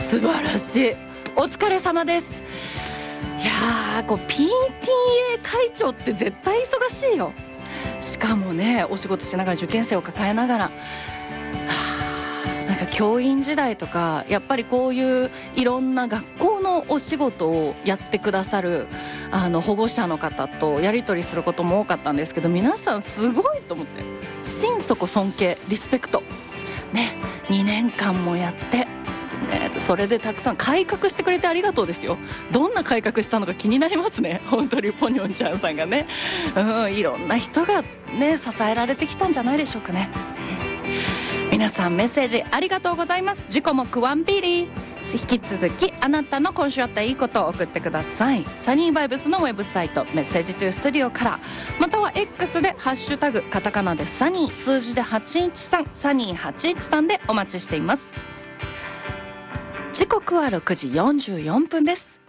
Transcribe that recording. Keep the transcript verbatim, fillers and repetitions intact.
素晴らしい。お疲れ様です。いやーこう ピーティーエー 会長って絶対忙しいよ。しかもねお仕事しながら受験生を抱えながら、はあ、なんか教員時代とかやっぱりこういういろんな学校のお仕事をやってくださるあの保護者の方とやり取りすることも多かったんですけど、皆さんすごいと思って、心底尊敬リスペクトね。にねんかんもやってね、それでたくさん改革してくれてありがとうですよ。どんな改革したのか気になりますね。本当にポニョンちゃんさんがね、うん、いろんな人がね支えられてきたんじゃないでしょうかね。皆さんメッセージありがとうございます。自己もクワンビリー、引き続きあなたの今週あったいいことを送ってください。サニーバイブスのウェブサイトメッセージトゥースタジオから、または X でハッシュタグカタカナでサニー、数字ではちいちさん、サニーはちいちさんでお待ちしています。時刻はろくじよんじゅうよんぷんです。